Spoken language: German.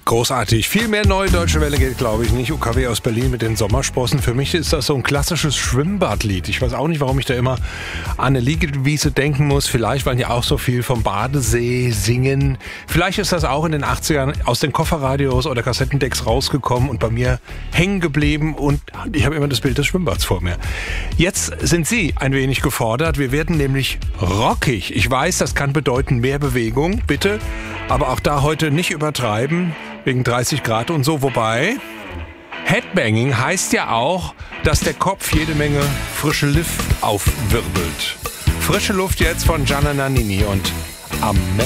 Großartig. Viel mehr Neue Deutsche Welle geht, glaube ich, nicht. UKW aus Berlin mit den Sommersprossen. Für mich ist das so ein klassisches Schwimmbadlied. Ich weiß auch nicht, warum ich da immer an eine Liegewiese denken muss. Vielleicht, weil ja auch so viel vom Badesee singen. Vielleicht ist das auch in den 80ern aus den Kofferradios oder Kassettendecks rausgekommen und bei mir hängen geblieben. Und ich habe immer das Bild des Schwimmbads vor mir. Jetzt sind Sie ein wenig gefordert. Wir werden nämlich rockig. Ich weiß, das kann bedeuten mehr Bewegung, bitte. Aber auch da heute nicht übertreiben. Wegen 30 Grad und so. Wobei, Headbanging heißt ja auch, dass der Kopf jede Menge frische Luft aufwirbelt. Frische Luft jetzt von Gianna Nannini und Amen.